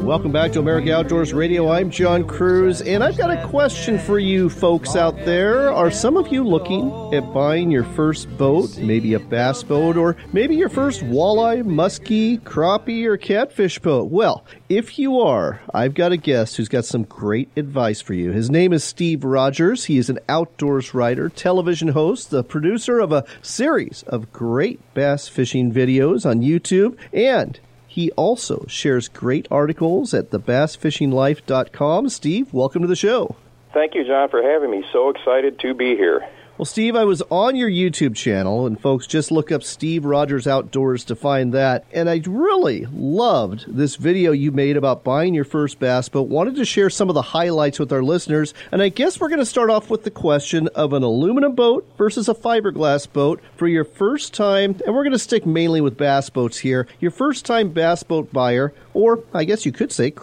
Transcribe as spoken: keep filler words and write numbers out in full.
Welcome back to America Outdoors Radio. I'm John Cruz, and I've got a question for you folks out there. Are some of you looking at buying your first boat, maybe a bass boat, or maybe your first walleye, muskie, crappie, or catfish boat? Well, if you are, I've got a guest who's got some great advice for you. His name is Steve Rogers. He is an outdoors writer, television host, the producer of a series of great bass fishing videos on YouTube, and he also shares great articles at the bass fishing life dot com. Steve, welcome to the show. Thank you, John, for having me. So excited to be here. Well, Steve, I was on your YouTube channel, and folks, just look up Steve Rogers Outdoors to find that. And I really loved this video you made about buying your first bass boat. Wanted to share some of the highlights with our listeners. And I guess we're going to start off with the question of an aluminum boat versus a fiberglass boat for your first time. And we're going to stick mainly with bass boats here. Your first time bass boat buyer, or I guess you could say